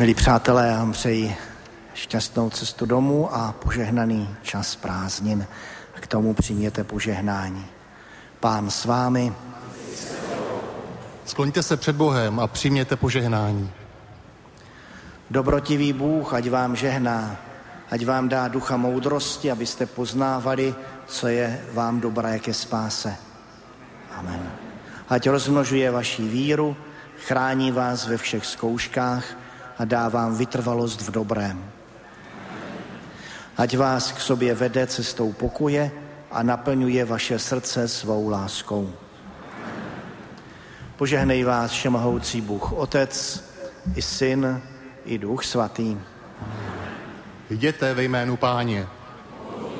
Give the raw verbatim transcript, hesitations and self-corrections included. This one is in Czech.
Milí přátelé, já vám přeji šťastnou cestu domů a požehnaný čas prázdnin. A k tomu přijměte požehnání. Pán s vámi. Skloňte se před Bohem a přijměte požehnání. Dobrotivý Bůh, ať vám žehná, ať vám dá ducha moudrosti, abyste poznávali, co je vám dobré ke spáse. Amen. Ať rozmnožuje vaši víru, chrání vás ve všech zkouškách a dá vám vytrvalost v dobrém. Ať vás k sobě vede cestou pokoje a naplňuje vaše srdce svou láskou. Požehnej vás všemohoucí Bůh Otec, i Syn, i Duch Svatý. Jděte ve jménu Páně.